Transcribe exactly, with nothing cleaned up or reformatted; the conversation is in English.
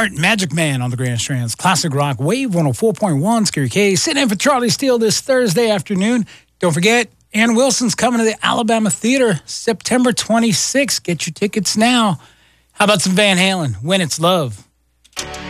Art Magic Man on the Grand Strands. Classic Rock Wave one oh four point one. Scary K sitting in for Charlie Steele this Thursday afternoon. Don't forget, Ann Wilson's coming to the Alabama Theater September twenty-sixth. Get your tickets now. How about some Van Halen? When It's Love.